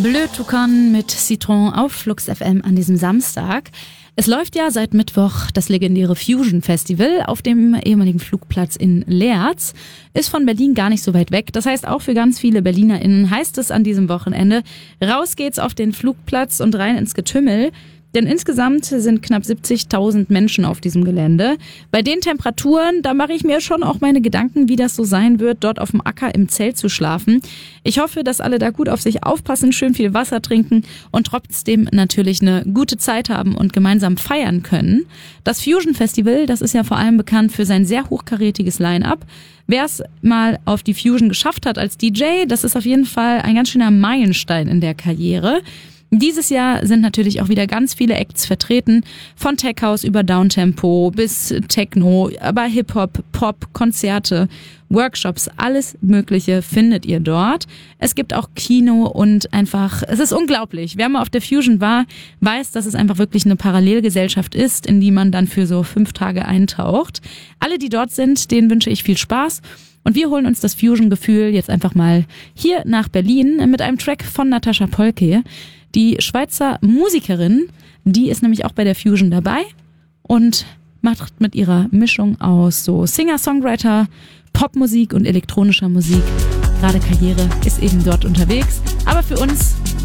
Bleu Toucan mit Citron auf Flux FM an diesem Samstag. Es läuft ja seit Mittwoch das legendäre Fusion Festival auf dem ehemaligen Flugplatz in Leerz. Ist von Berlin gar nicht so weit weg. Das heißt, auch für ganz viele BerlinerInnen heißt es an diesem Wochenende, raus geht's auf den Flugplatz und rein ins Getümmel. Denn insgesamt sind knapp 70.000 Menschen auf diesem Gelände. Bei den Temperaturen, da mache ich mir schon auch meine Gedanken, wie das so sein wird, dort auf dem Acker im Zelt zu schlafen. Ich hoffe, dass alle da gut auf sich aufpassen, schön viel Wasser trinken und trotzdem natürlich eine gute Zeit haben und gemeinsam feiern können. Das Fusion Festival, das ist ja vor allem bekannt für sein sehr hochkarätiges Line-Up. Wer es mal auf die Fusion geschafft hat als DJ, das ist auf jeden Fall ein ganz schöner Meilenstein in der Karriere. Dieses Jahr sind natürlich auch wieder ganz viele Acts vertreten, von Tech House über Downtempo bis Techno, aber Hip-Hop, Pop, Konzerte, Workshops, alles Mögliche findet ihr dort. Es gibt auch Kino und einfach, es ist unglaublich. Wer mal auf der Fusion war, weiß, dass es einfach wirklich eine Parallelgesellschaft ist, in die man dann für so 5 Tage eintaucht. Alle, die dort sind, denen wünsche ich viel Spaß. Und wir holen uns das Fusion-Gefühl jetzt einfach mal hier nach Berlin mit einem Track von Natascha Polke. Die Schweizer Musikerin, die ist nämlich auch bei der Fusion dabei und macht mit ihrer Mischung aus so Singer-Songwriter, Popmusik und elektronischer Musik. Gerade Karriere ist eben dort unterwegs. Aber für uns